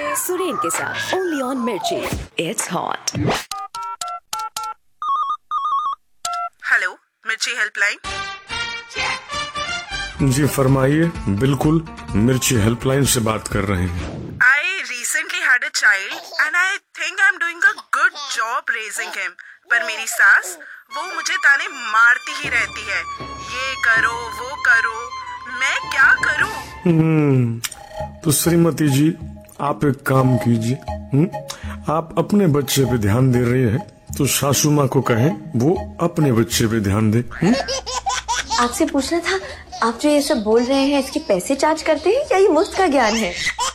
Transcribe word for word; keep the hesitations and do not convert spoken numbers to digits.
सुरेन के साथ only on मिर्ची। It's hot. हेलो, मिर्ची हेल्पलाइन। जी फरमाइए, बिल्कुल मिर्ची हेल्पलाइन से बात कर रहे हैं। I recently had a child and I think I'm doing a good job raising him. पर मेरी सास वो मुझे ताने मारती ही रहती है, ये करो वो करो, मैं क्या करूं? हम्म तो श्रीमती जी, आप एक काम कीजिए। हम्म आप अपने बच्चे पे ध्यान दे रही हैं तो सासू माँ को कहें वो अपने बच्चे पे ध्यान दे। आपसे पूछना था, आप जो ये सब बोल रहे हैं इसके पैसे चार्ज करते हैं या ये मुफ्त का ज्ञान है?